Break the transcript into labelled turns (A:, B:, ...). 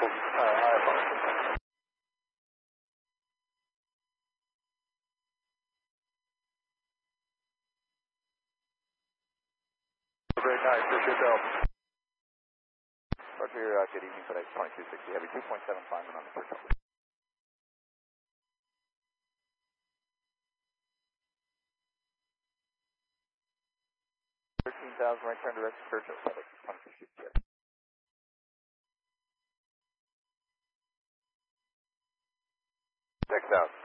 A: Very nice. Appreciate the help. Roger, good evening, FedEx 2260 Heavy, 2.7 climbing on the Churchill. 13,000 right turn direct to Churchill, FedEx 2260 Heavy. 6,000.